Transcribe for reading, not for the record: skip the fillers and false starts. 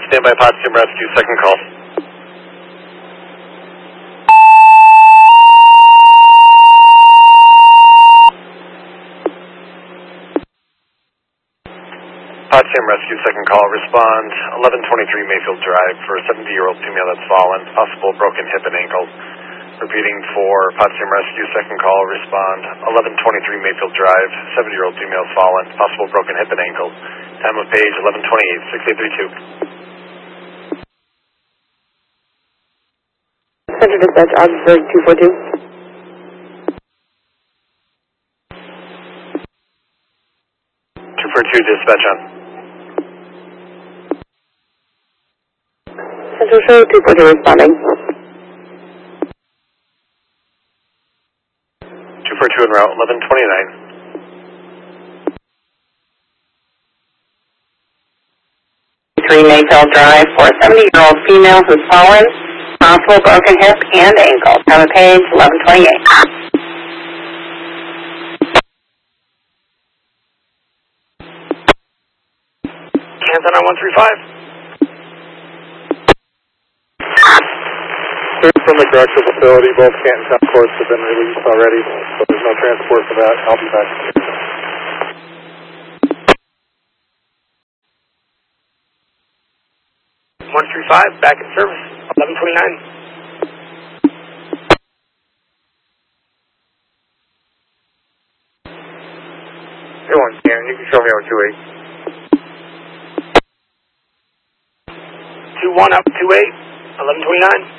stand by Potsdam Rescue, second call. Potsdam Rescue, second call. Respond 1123 Mayfield Drive for a 70-year-old female that's fallen. Possible broken hip and ankle. Repeating for Potsdam Rescue, second call. Respond 1123 Mayfield Drive. 70-year-old female's fallen. Possible broken hip and ankle. Time of page 1128, 6832. Center Dispatch, Augsburg 242. 242, dispatch on. Central Show 242 responding. 242 en route, 1129. Mayfield Drive for a 70-year-old female who's fallen. Possible broken hip and ankle. Time of page 1128. Hands on 135. From the correctional facility, both Canton Town courts have been released already, so there's no transport for that. I'll be back. 135, back in service, 1129. Canton, you can show me on 28. 21 up, 28, 1129.